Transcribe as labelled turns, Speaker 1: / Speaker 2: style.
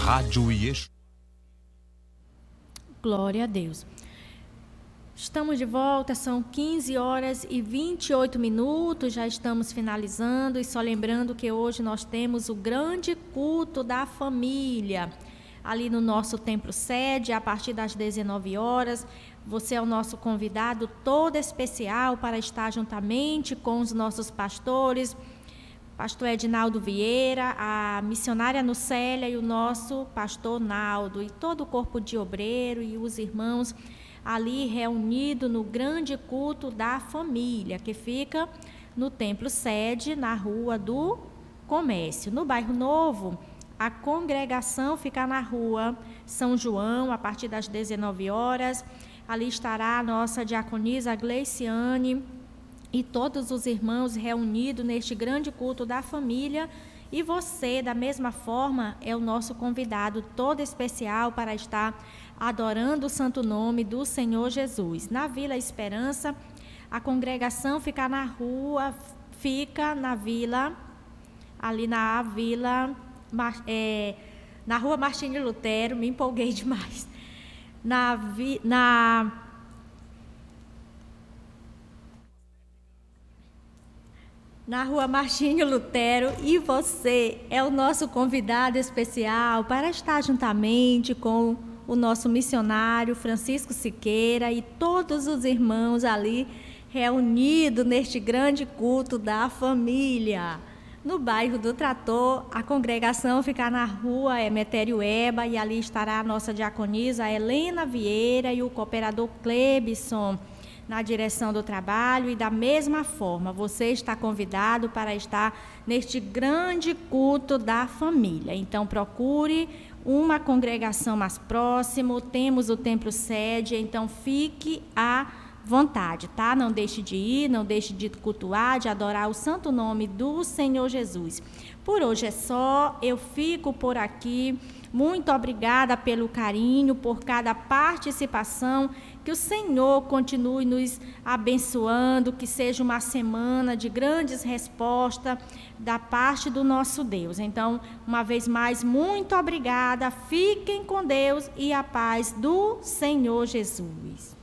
Speaker 1: Rádio Yeshua.
Speaker 2: Glória a Deus. Estamos de volta, são 15 horas e 28 minutos, já estamos finalizando e só lembrando que hoje nós temos o grande culto da família, ali no nosso templo sede, a partir das 19 horas. Você é o nosso convidado todo especial para estar juntamente com os nossos pastores, pastor Edinaldo Vieira, a missionária Nucélia e o nosso pastor Naldo, e todo o corpo de obreiro e os irmãos ali reunido no grande culto da família, que fica no templo sede, na Rua do Comércio. No bairro Novo, a congregação fica na Rua São João, a partir das 19 horas. Ali estará a nossa diaconisa Gleiciane e todos os irmãos reunidos neste grande culto da família. E você, da mesma forma, é o nosso convidado todo especial para estar adorando o santo nome do Senhor Jesus. Na Vila Esperança, a congregação fica na Rua Martinho Lutero, me empolguei demais. Na Rua Martinho Lutero, e você é o nosso convidado especial para estar juntamente com o nosso missionário Francisco Siqueira e todos os irmãos ali reunidos neste grande culto da família. No bairro do Trator, a congregação fica na Rua Emetério Eba, e ali estará a nossa diaconisa Helena Vieira e o cooperador Clebson na direção do trabalho. E da mesma forma, você está convidado para estar neste grande culto da família. Então, procure uma congregação mais próxima, temos o templo sede, então fique à vontade, tá? Não deixe de ir, não deixe de cultuar, de adorar o santo nome do Senhor Jesus. Por hoje é só, eu fico por aqui. Muito obrigada pelo carinho, por cada participação. Que o Senhor continue nos abençoando, que seja uma semana de grandes respostas da parte do nosso Deus. Então, uma vez mais, muito obrigada. Fiquem com Deus e a paz do Senhor Jesus.